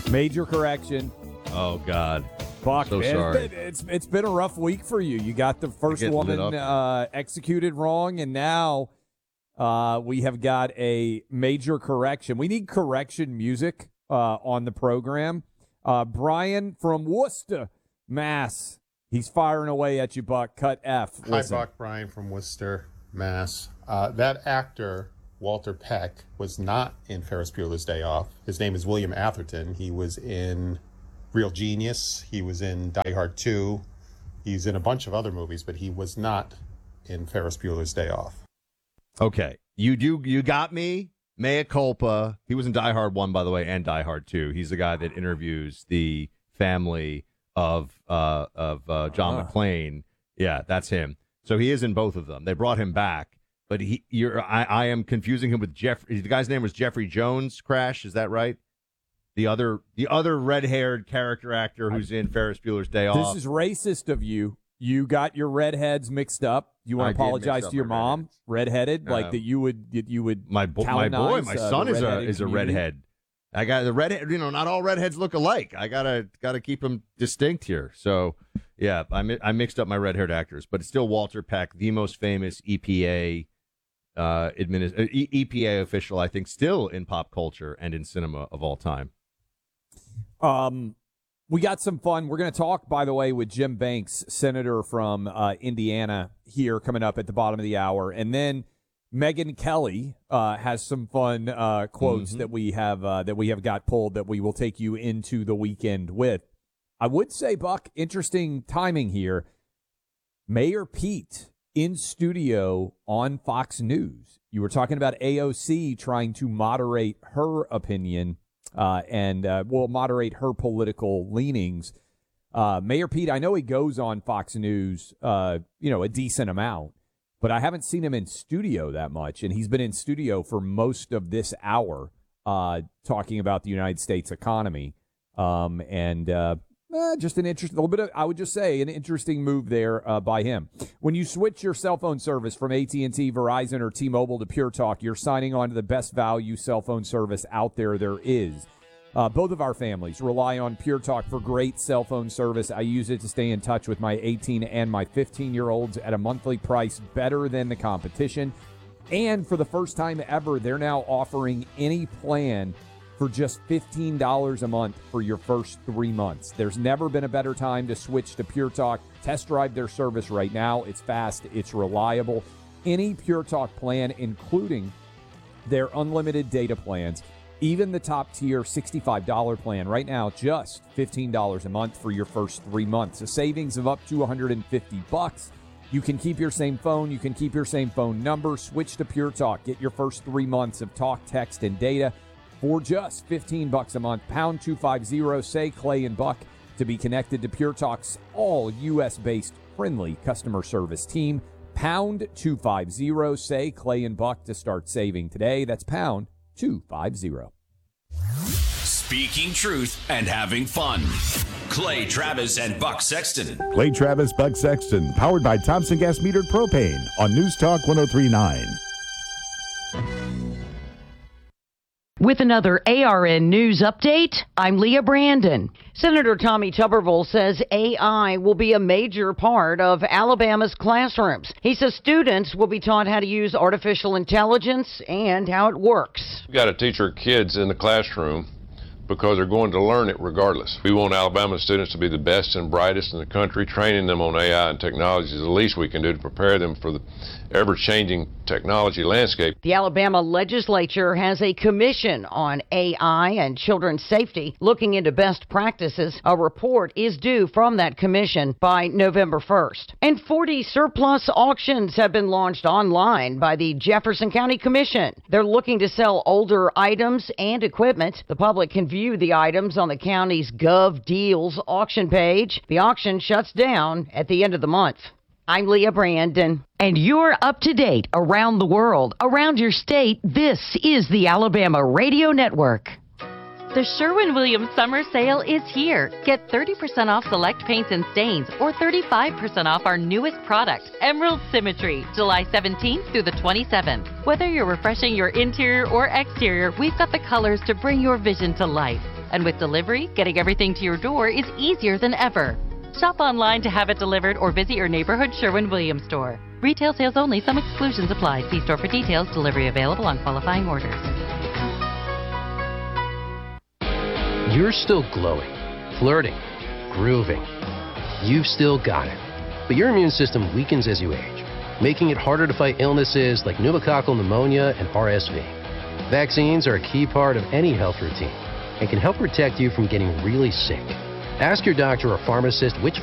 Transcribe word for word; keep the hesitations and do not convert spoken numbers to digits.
Major correction. Oh, God. Buck, So man, sorry. It's, it's it's been a rough week for you. You got the first Get lit woman up. uh, executed wrong, and now uh, we have got a major correction. We need correction music uh, on the program. Uh, Brian from Worcester, Mass. He's firing away at you, Buck. Cut F. Hi, Listen. Buck. Brian from Worcester, Mass. Uh, that actor, Walter Peck, was not in Ferris Bueller's Day Off. His name is William Atherton. He was in Real Genius. He was in Die Hard two. He's in a bunch of other movies, but he was not in Ferris Bueller's Day Off. Okay. You do. You got me. Mea culpa. He was in Die Hard one, by the way, and Die Hard two. He's the guy that interviews the family of uh, of uh, John Ah. McClane. Yeah, that's him. So he is in both of them. They brought him back, but he, you're, I, I am confusing him with Jeffrey. The guy's name was Jeffrey Jones. Crash, is that right? The other, the other red-haired character actor who's in Ferris Bueller's Day Off. This is racist of you. You got your redheads mixed up. You want I to did apologize mix up to your my mom, redheaded, like Uh, that you would that you would my bo- my boy, colonize, my uh, son the is a redheaded is a community? redhead. I got the redhead. You know, not all redheads look alike. I gotta gotta keep them distinct here. So, yeah, I mi- I mixed up my red-haired actors, but it's still Walter Peck, the most famous E P A uh, adminis- uh, E- EPA official, I think, still in pop culture and in cinema of all time. Um, we got some fun. We're going to talk, by the way, with Jim Banks, senator from uh, Indiana, here coming up at the bottom of the hour, and then Megyn Kelly uh, has some fun uh, quotes Mhm. that we have uh, that we have got pulled that we will take you into the weekend with. I would say, Buck, interesting timing here. Mayor Pete in studio on Fox News. You were talking about A O C trying to moderate her opinion uh, and uh, will moderate her political leanings. Uh, Mayor Pete, I know he goes on Fox News, uh, you know, a decent amount, but I haven't seen him in studio that much, and he's been in studio for most of this hour uh, talking about the United States economy. Um, and uh, eh, just an interest, a little bit of, I would just say, an interesting move there uh, by him. When you switch your cell phone service from A T and T, Verizon, or T-Mobile to Pure Talk, you're signing on to the best value cell phone service out there there is. Uh, both of our families rely on Pure Talk for great cell phone service. I use it to stay in touch with my eighteen and my fifteen-year-olds at a monthly price better than the competition. And for the first time ever, they're now offering any plan for just fifteen dollars a month for your first three months. There's never been a better time to switch to Pure Talk. Test drive their service right now. It's fast. It's reliable. Any Pure Talk plan, including their unlimited data plans, even the top-tier sixty-five dollars plan right now, just fifteen dollars a month for your first three months. A savings of up to one hundred fifty bucks. You can keep your same phone. You can keep your same phone number. Switch to Pure Talk. Get your first three months of talk, text, and data for just fifteen bucks a month. Pound two fifty, say Clay and Buck to be connected to Pure Talk's all U S-based friendly customer service team. Pound two fifty, say Clay and Buck to start saving today. That's pound two fifty. Speaking truth and having fun. Clay Travis and Buck Sexton. Clay Travis, Buck Sexton, powered by Thompson Gas Metered Propane on News Talk one oh three point nine. With another A R N News update, I'm Leah Brandon. Senator Tommy Tuberville says A I will be a major part of Alabama's classrooms. He says students will be taught how to use artificial intelligence and how it works. We've got to teach our kids in the classroom because they're going to learn it regardless. We want Alabama students to be the best and brightest in the country. Training them on A I and technology is the least we can do to prepare them for the ever-changing technology landscape. The Alabama legislature has a commission on A I and children's safety looking into best practices. A report is due from that commission by November first. And forty surplus auctions have been launched online by the Jefferson County Commission. They're looking to sell older items and equipment. The public can view the items on the county's Gov Deals auction page. The auction shuts down at the end of the month. I'm Leah Brandon. And you're up to date around the world, around your state. This is the Alabama Radio Network. The Sherwin-Williams Summer Sale is here. Get thirty percent off select paints and stains or thirty-five percent off our newest product, Emerald Symmetry, July seventeenth through the twenty-seventh. Whether you're refreshing your interior or exterior, we've got the colors to bring your vision to life. And with delivery, getting everything to your door is easier than ever. Shop online to have it delivered or visit your neighborhood Sherwin-Williams store. Retail sales only. Some exclusions apply. See store for details. Delivery available on qualifying orders. You're still glowing, flirting, grooving. You've still got it. But your immune system weakens as you age, making it harder to fight illnesses like pneumococcal pneumonia and R S V. Vaccines are a key part of any health routine and can help protect you from getting really sick. Ask your doctor or pharmacist which